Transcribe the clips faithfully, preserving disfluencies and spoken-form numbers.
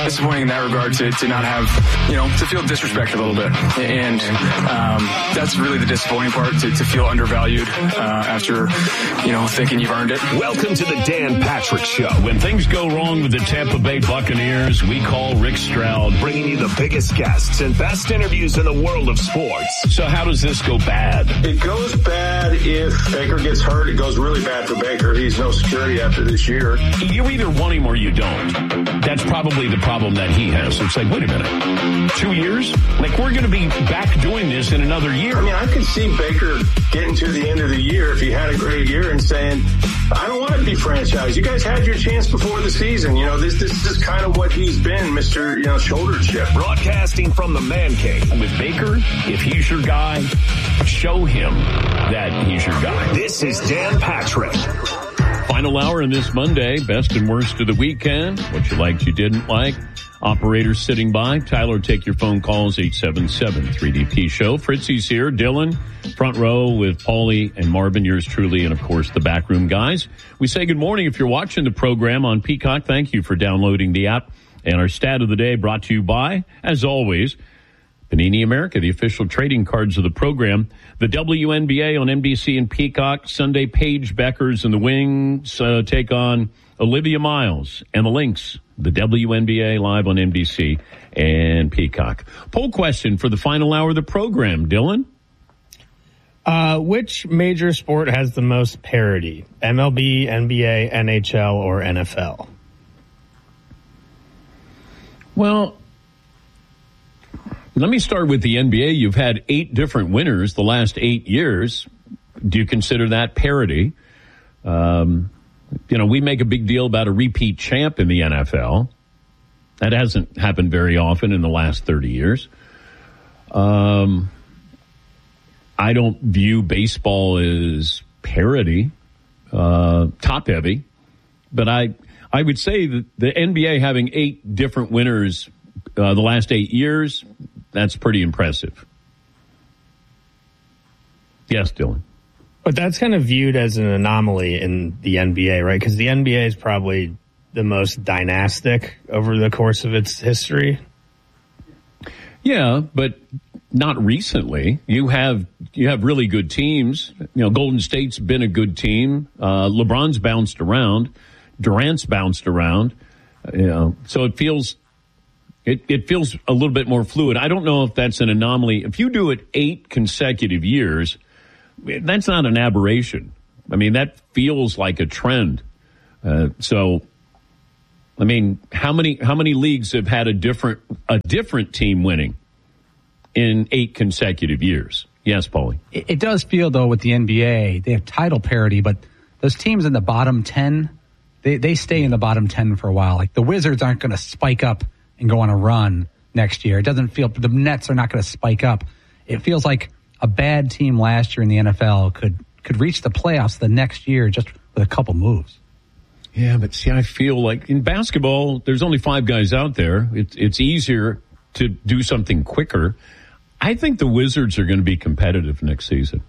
disappointing in that regard to, to not have, you know, to feel disrespected a little bit. And um, that's really the disappointing part, to, to feel undervalued uh, after, you know, thinking you've earned it. Welcome to the Dan Patrick Show. When things go wrong with the Tampa Bay Buccaneers, we call Rick Stroud, bringing you the biggest guests and best interviews in the world of sports. So how does this go bad? It goes bad if Baker gets hurt. It goes really bad for Baker. He's no security after this year. You either want him or you don't. That's probably the problem that he has. It's like, wait a minute, two years? Like, we're going to be back doing this in another year. I mean, I could see Baker getting to the end of the year if he had a great year and saying, I don't want to be franchised. You guys had your chance before the season. You know, this this is kind of what he's been, Mister You know, shoulder chip. Broadcasting from the man cave with Baker. If he's your guy, show him that he's your guy. This is Dan Patrick. Final hour on this Monday, best and worst of the weekend. What you liked, you didn't like. Operators sitting by. Tyler, take your phone calls, eight seven seven three D P show. Fritzy's here. Dylan, front row with Paulie and Marvin, yours truly, and of course the backroom guys. We say good morning if you're watching the program on Peacock. Thank you for downloading the app. And our stat of the day brought to you by, as always, Panini America, the official trading cards of the program. The W N B A on N B C and Peacock. Sunday, Paige Beckers and the Wings uh, take on Olivia Miles and the Lynx. The W N B A live on N B C and Peacock. Poll question for the final hour of the program, Dylan. Uh, which major sport has the most parity? M L B, N B A, N H L, or N F L? Well, let me start with the N B A. You've had eight different winners the last eight years. Do you consider that parity? Um, you know, we make a big deal about a repeat champ in the N F L. That hasn't happened very often in the last thirty years. Um, I don't view baseball as parity, uh, top heavy, but I, I would say that the N B A having eight different winners uh, the last eight years, that's pretty impressive. Yes, Dylan. But that's kind of viewed as an anomaly in the N B A, right? Because the N B A is probably the most dynastic over the course of its history. Yeah, but not recently. You have you have really good teams. You know, Golden State's been a good team. Uh, LeBron's bounced around. Durant's bounced around. Uh, you know, so it feels it it feels a little bit more fluid. I don't know if that's an anomaly. If you do it eight consecutive years, that's not an aberration. I mean, that feels like a trend. Uh, so, I mean, how many how many leagues have had a different a different team winning in eight consecutive years? Yes, Paulie. It, it does feel, though, with the N B A, they have title parity, but those teams in the bottom ten, they, they stay in the bottom ten for a while. Like the Wizards aren't going to spike up and go on a run next year. It doesn't feel, the Nets are not going to spike up. It feels like a bad team last year in the N F L could could reach the playoffs the next year just with a couple moves. Yeah, but see, I feel like in basketball, there's only five guys out there. It's it's easier to do something quicker. I think the Wizards are going to be competitive next season.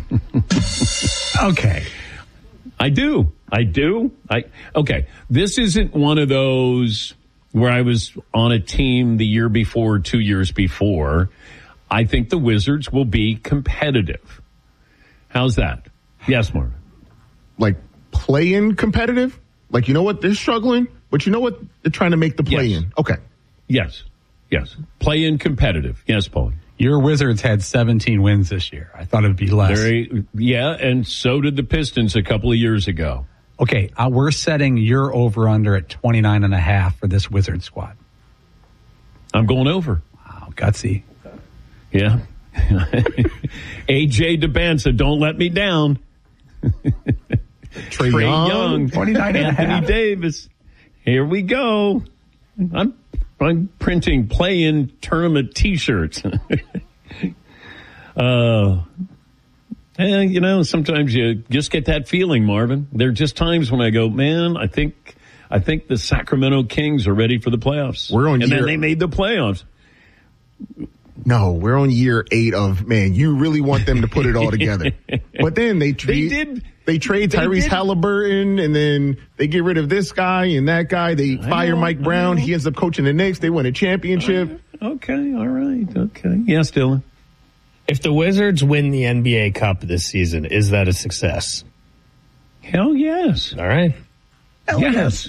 Okay. I do. I do. I okay. This isn't one of those where I was on a team the year before, two years before. I think the Wizards will be competitive. How's that? Yes, Mark. Like play-in competitive? Like, you know what? They're struggling, but you know what? They're trying to make the play-in. Yes. Okay. Yes. Yes. Play-in competitive. Yes, Paul. Your Wizards had seventeen wins this year. I thought it would be less. Very, yeah, and so did the Pistons a couple of years ago. Okay, uh, we're setting your over-under at twenty-nine and a half for this Wizard squad. I'm going over. Wow, gutsy. Yeah. A J DeBanza, don't let me down. Trae Trae Young, Young, twenty-nine and a half. Anthony Davis. Here we go. I'm I'm printing play-in tournament T-shirts. uh, and, you know, sometimes you just get that feeling, Marvin. There are just times when I go, man, I think I think the Sacramento Kings are ready for the playoffs. We're on and year- then they made the playoffs. no, we're on year eight of, man, you really want them to put it all together. But then they trade, they did. They trade Tyrese Halliburton, and then they get rid of this guy and that guy. They I fire know, Mike Brown. He ends up coaching the Knicks. They win a championship. Uh, okay, all right, okay. Yes, Dylan. If the Wizards win the N B A Cup this season, is that a success? Hell yes. All right. Hell yes.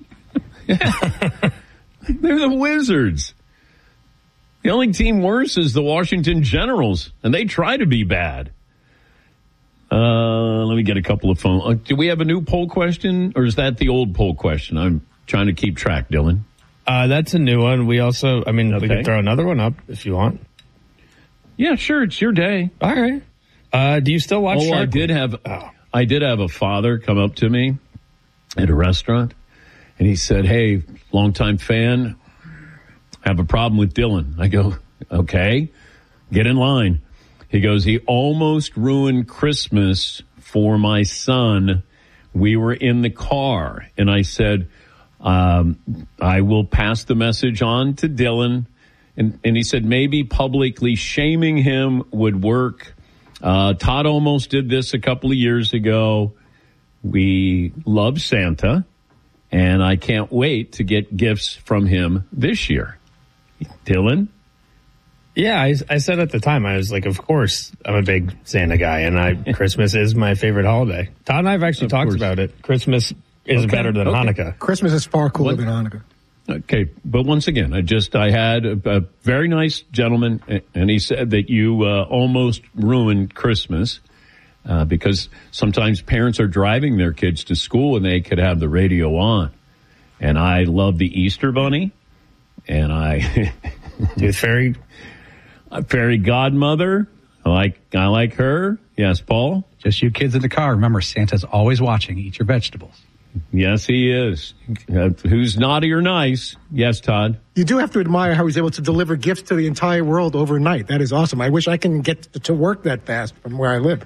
They're the Wizards. The only team worse is the Washington Generals, and they try to be bad. Uh, let me get a couple of phone. Uh, do we have a new poll question, or is that the old poll question? I'm trying to keep track, Dylan. Uh, that's a new one. We also, I mean, okay. we could throw another one up if you want. Yeah, sure. It's your day. All right. Uh, do you still watch? Oh, Shark I did Week? have. Oh. I did have a father come up to me at a restaurant, and he said, "Hey, longtime fan, have a problem with Dylan." I go, "Okay, get in line." He goes, "He almost ruined Christmas for my son. We were in the car." And I said, um, I will pass the message on to Dylan. And, and he said, maybe publicly shaming him would work. Uh, Todd almost did this a couple of years ago. We love Santa, and I can't wait to get gifts from him this year. Dylan? Yeah, I, I said at the time, I was like, of course, I'm a big Santa guy, and I Christmas is my favorite holiday. Todd and I have actually of talked course. about it. Christmas is okay. better than okay. Hanukkah. Christmas is far cooler what? than Hanukkah. Okay, but once again, I just, I had a, a very nice gentleman, and he said that you uh, almost ruined Christmas uh, because sometimes parents are driving their kids to school and they could have the radio on. And I love the Easter Bunny, and I... Tooth Fairy... A fairy godmother. I like, I like her. Yes, Paul? Just you kids in the car. Remember, Santa's always watching. Eat your vegetables. Yes, he is. Uh, who's naughty or nice? Yes, Todd. You do have to admire how he's able to deliver gifts to the entire world overnight. That is awesome. I wish I can get to work that fast from where I live.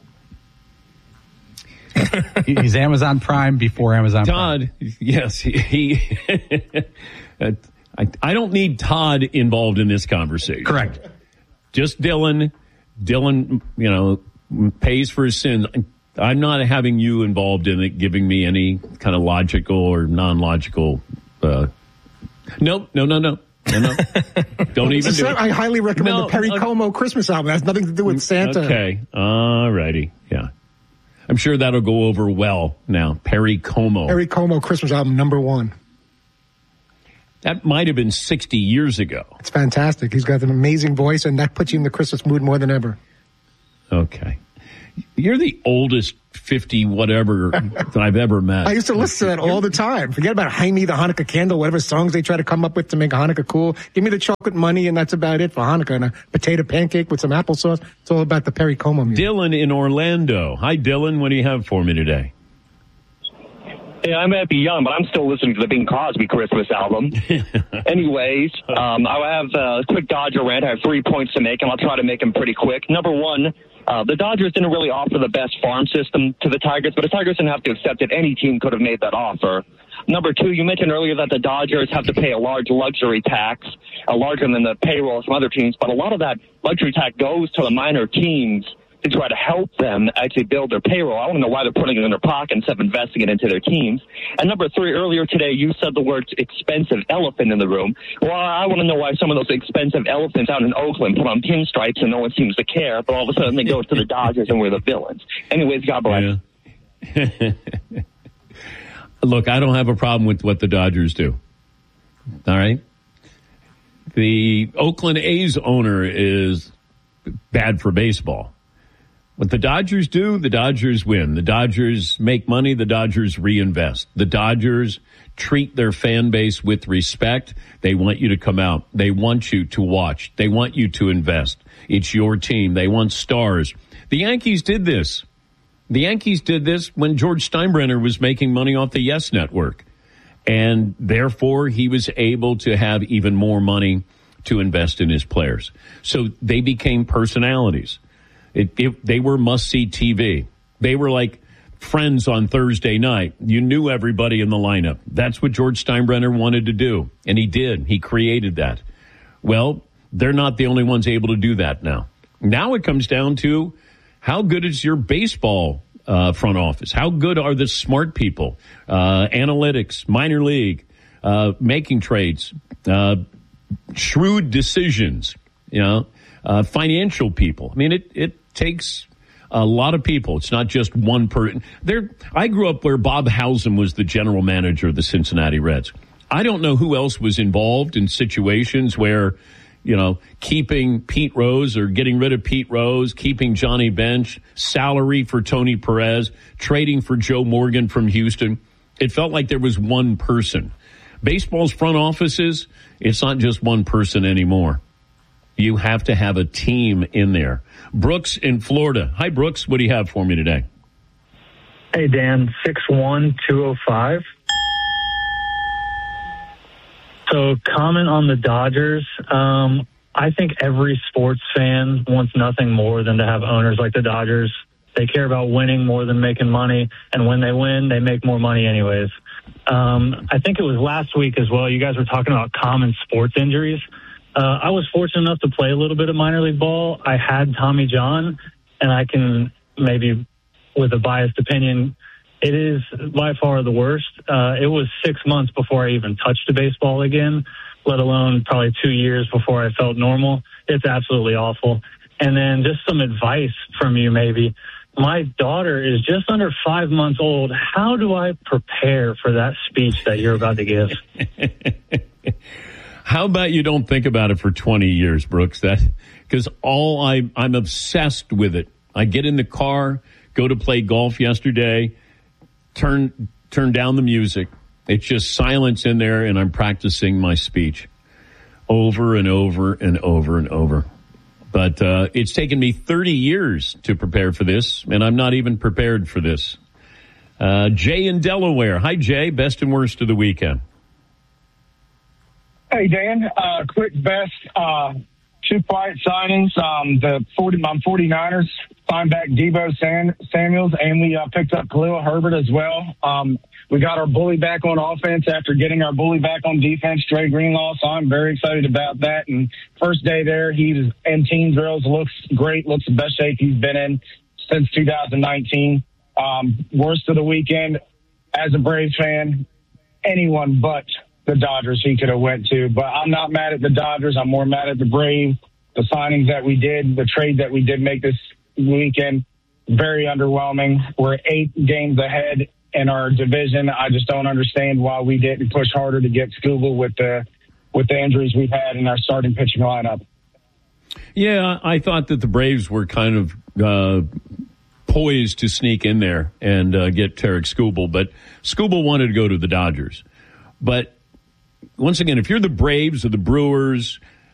He's Amazon Prime before Amazon Todd, Prime. Yes, he... he uh, I, I don't need Todd involved in this conversation. Correct. Just Dylan. Dylan, you know, pays for his sins. I'm not having you involved in it, giving me any kind of logical or non-logical. Uh, no, no, no, no. No, no. Don't even do it. I highly recommend no, the Perry uh, Como Christmas album. It has nothing to do with Santa. Okay. All righty. Yeah. I'm sure that'll go over well now. Perry Como. Perry Como Christmas album number one. That might have been sixty years ago. It's fantastic. He's got an amazing voice, and that puts you in the Christmas mood more than ever. Okay. You're the oldest fifty whatever that I've ever met. I used to listen to that all the time. Forget about Jaime the Hanukkah Candle, whatever songs they try to come up with to make Hanukkah cool. Give me the chocolate money, and that's about it for Hanukkah. And a potato pancake with some applesauce. It's all about the Perry Como music. Dylan in Orlando. Hi, Dylan. What do you have for me today? Yeah, I might be young, but I'm still listening to the Bing Crosby Christmas album. Anyways, um, I have a quick Dodger rant. I have three points to make, and I'll try to make them pretty quick. Number one, uh, the Dodgers didn't really offer the best farm system to the Tigers, but the Tigers didn't have to accept it. Any team could have made that offer. Number two, you mentioned earlier that the Dodgers have to pay a large luxury tax, uh, larger than the payroll of some other teams, but a lot of that luxury tax goes to the minor teams to try to help them actually build their payroll. I want to know why they're putting it in their pocket instead of investing it into their teams. And number three, earlier today, you said the word expensive elephant in the room. Well, I want to know why some of those expensive elephants out in Oakland put on pinstripes and no one seems to care, but all of a sudden they go to the Dodgers and we're the villains. Anyways, God bless. Yeah. Look, I don't have a problem with what the Dodgers do. All right? The Oakland A's owner is bad for baseball. What the Dodgers do, the Dodgers win. The Dodgers make money. The Dodgers reinvest. The Dodgers treat their fan base with respect. They want you to come out. They want you to watch. They want you to invest. It's your team. They want stars. The Yankees did this. The Yankees did this when George Steinbrenner was making money off the Yes Network. And therefore, he was able to have even more money to invest in his players. So they became personalities. It, it, they were must-see T V. They were like Friends on Thursday night. You knew everybody in the lineup. That's what George Steinbrenner wanted to do, and he did. He created that. Well, they're not the only ones able to do that now. Now it comes down to how good is your baseball uh, front office? How good are the smart people? Uh, analytics, minor league, uh, making trades, uh, shrewd decisions, you know, uh, financial people. I mean, it, it takes a lot of people. It's not just one person. There, I grew up where Bob Howsam was the general manager of the Cincinnati Reds. I don't know who else was involved in situations where, you know, keeping Pete Rose or getting rid of Pete Rose, keeping Johnny Bench, salary for Tony Perez, trading for Joe Morgan from Houston. It felt like there was one person. Baseball's front offices, it's not just one person anymore. You have to have a team in there. Brooks in Florida. Hi, Brooks. What do you have for me today? Hey, Dan. six one two oh five. So, comment on the Dodgers. Um, I think every sports fan wants nothing more than to have owners like the Dodgers. They care about winning more than making money, and when they win, they make more money anyways. Um, I think it was last week as well. You guys were talking about common sports injuries. Uh, I was fortunate enough to play a little bit of minor league ball. I had Tommy John, and I can maybe, with a biased opinion, it is by far the worst. Uh, it was six months before I even touched a baseball again, let alone probably two years before I felt normal. It's absolutely awful. And then just some advice from you maybe. My daughter is just under five months old. How do I prepare for that speech that you're about to give? How about you don't think about it for twenty years, Brooks? That because all I I'm obsessed with it. I get in the car, go to play golf yesterday. Turn turn down the music. It's just silence in there, and I'm practicing my speech over and over and over and over. But uh, it's taken me thirty years to prepare for this, and I'm not even prepared for this. Uh, Jay in Delaware. Hi, Jay. Best and worst of the weekend. Hey, Dan. Uh, quick best. Uh, two quiet signings. Um, the forty, my 49ers signed back Deebo San, Samuels, and we uh, picked up Khalil Herbert as well. Um, we got our bully back on offense after getting our bully back on defense, Dre Greenlaw, so I'm very excited about that. And first day there, he's in team drills, looks great, looks the best shape he's been in since two thousand nineteen. Um, worst of the weekend, as a Braves fan, anyone but the Dodgers he could have went to. But I'm not mad at the Dodgers. I'm more mad at the Braves. The signings that we did, the trade that we did make this weekend, very underwhelming. We're eight games ahead in our division. I just don't understand why we didn't push harder to get Scooble with the with the injuries we've had in our starting pitching lineup. Yeah, I thought that the Braves were kind of uh, poised to sneak in there and uh, get Tarek Skubal, but Skubal wanted to go to the Dodgers. But once again, if you're the Braves or the Brewers,